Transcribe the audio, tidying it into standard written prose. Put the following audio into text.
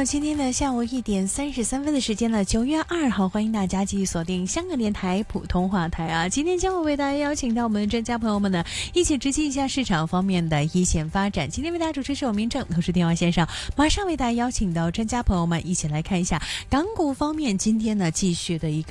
到今天的下午1:33的时间了，9月2号，欢迎大家继续锁定香港电台普通话台啊。今天将会为大家邀请到我们的专家朋友们呢，一起直击一下市场方面的一线发展。今天为大家主持是我明正，同时电话线上马上为大家邀请到专家朋友们一起来看一下港股方面今天呢继续的一个